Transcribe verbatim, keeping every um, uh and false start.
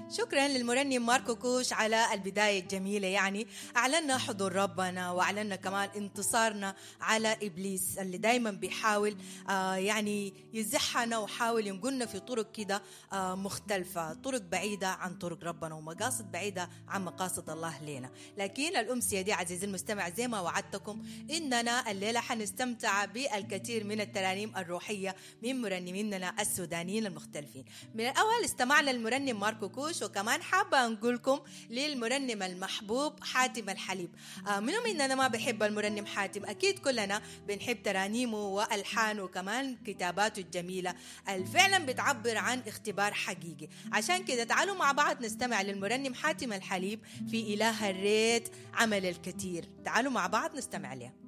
شكرا للمرنم ماركو كوش على البداية الجميلة. يعني أعلنا حضور ربنا وأعلنا كمان انتصارنا على إبليس اللي دايما بيحاول آه يعني يزحنا وحاول ينقلنا في طرق كده آه مختلفة، طرق بعيدة عن طرق ربنا ومقاصد بعيدة عن مقاصد الله لنا. لكن الأمسية دي عزيزي المستمع زي ما وعدتكم إننا الليلة حنستمتع بالكثير من الترانيم الروحية من مرنميننا السودانيين المختلفين. من الأول استمعنا للمرنم ماركو كوش، وكمان حابة أنقلكم للمرنم المحبوب حاتم الحليب. آه منهم إننا ما بحب المرنم حاتم، أكيد كلنا بنحب ترانيمه وألحانه وكمان كتاباته الجميلة اللي فعلا بتعبر عن اختبار حقيقي. عشان كده تعالوا مع بعض نستمع للمرنم حاتم الحليب في إله الريت عمل الكثير. تعالوا مع بعض نستمع له.